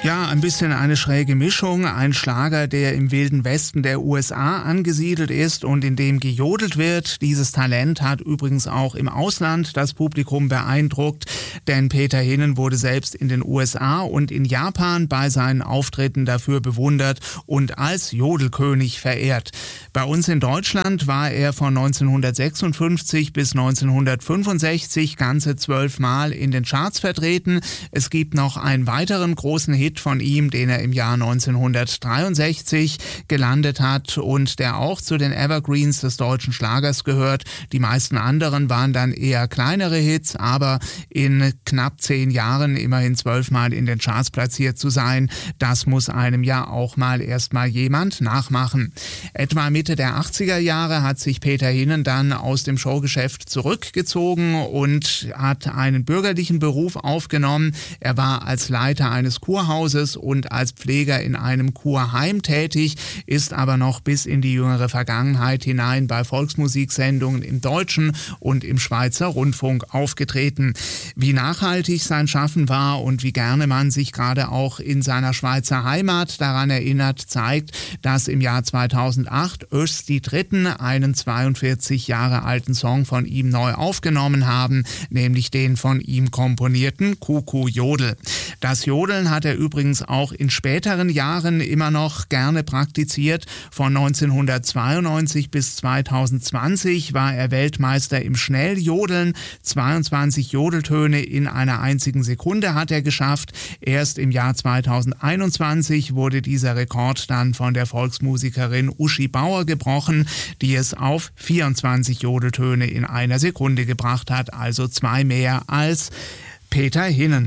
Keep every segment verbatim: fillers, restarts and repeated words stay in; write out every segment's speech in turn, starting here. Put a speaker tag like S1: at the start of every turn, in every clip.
S1: Ja, ein bisschen eine schräge Mischung. Ein Schlager, der im wilden Westen der U S A angesiedelt ist und in dem gejodelt wird. Dieses Talent hat übrigens auch im Ausland das Publikum beeindruckt, denn Peter Hinnen wurde selbst in den U S A und in Japan bei seinen Auftritten dafür bewundert und als Jodelkönig verehrt. Bei uns in Deutschland war er von neunzehnhundertsechsundfünfzig bis neunzehnhundertfünfundsechzig ganze zwölf Mal in den Charts vertreten. Es gibt noch einen weiteren großen Hit von ihm, den er im Jahr neunzehnhundertdreiundsechzig gelandet hat und der auch zu den Evergreens des deutschen Schlagers gehört. Die meisten anderen waren dann eher kleinere Hits, aber in knapp zehn Jahren immerhin zwölfmal in den Charts platziert zu sein, das muss einem ja auch mal erstmal jemand nachmachen. Etwa Mitte der achtziger Jahre hat sich Peter Hinnen dann aus dem Showgeschäft zurückgezogen und hat einen bürgerlichen Beruf aufgenommen. Er war als Leiter eines Kurhauses und als Pfleger in einem Kurheim tätig, ist aber noch bis in die jüngere Vergangenheit hinein bei Volksmusiksendungen im Deutschen und im Schweizer Rundfunk aufgetreten. Wie nachhaltig sein Schaffen war und wie gerne man sich gerade auch in seiner Schweizer Heimat daran erinnert, zeigt, dass im Jahr zweitausendacht Östi Dritten einen zweiundvierzig Jahre alten Song von ihm neu aufgenommen haben, nämlich den von ihm komponierten Kuku Jodel. Das Jodeln hat er übrigens auch in späteren Jahren immer noch gerne praktiziert. Von neunzehnhundertzweiundneunzig bis zweitausendzwanzig war er Weltmeister im Schnelljodeln. zweiundzwanzig Jodeltöne in einer einzigen Sekunde hat er geschafft. Erst im Jahr zweitausendeinundzwanzig wurde dieser Rekord dann von der Volksmusikerin Uschi Bauer gebrochen, die es auf vierundzwanzig Jodeltöne in einer Sekunde gebracht hat, also zwei mehr als Peter Hinnen.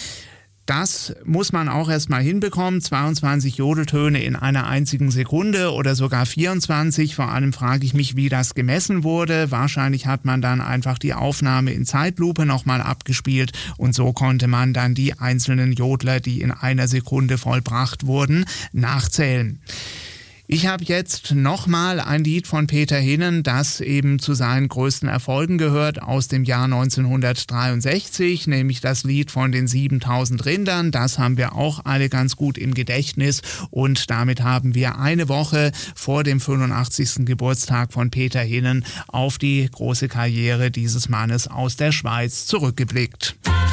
S1: Das muss man auch erstmal hinbekommen, zweiundzwanzig Jodeltöne in einer einzigen Sekunde oder sogar vierundzwanzig. Vor allem frage ich mich, wie das gemessen wurde. Wahrscheinlich hat man dann einfach die Aufnahme in Zeitlupe nochmal abgespielt und so konnte man dann die einzelnen Jodler, die in einer Sekunde vollbracht wurden, nachzählen. Ich habe jetzt nochmal ein Lied von Peter Hinnen, das eben zu seinen größten Erfolgen gehört, aus dem Jahr neunzehnhundertdreiundsechzig, nämlich das Lied von den siebentausend Rindern. Das haben wir auch alle ganz gut im Gedächtnis und damit haben wir eine Woche vor dem fünfundachtzigsten Geburtstag von Peter Hinnen auf die große Karriere dieses Mannes aus der Schweiz zurückgeblickt.